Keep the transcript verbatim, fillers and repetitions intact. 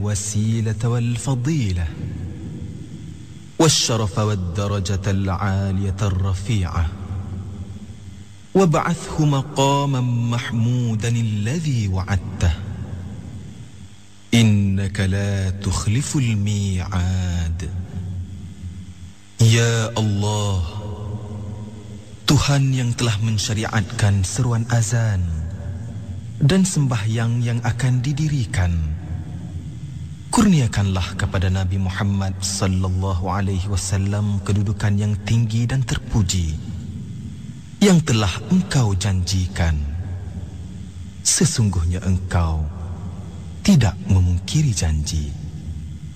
الوسيلة والفضيلة والشرف والدرجة العالية الرفيعة وابعثه مقاما محمودا الذي وعدته إنك لا تخلف الميعاد. Ya Allah, Tuhan yang telah mensyariatkan seruan azan dan sembahyang yang akan didirikan, kurniakanlah kepada Nabi Muhammad sallallahu alaihi wasallam kedudukan yang tinggi dan terpuji yang telah engkau janjikan. Sesungguhnya engkau tidak memungkiri janji.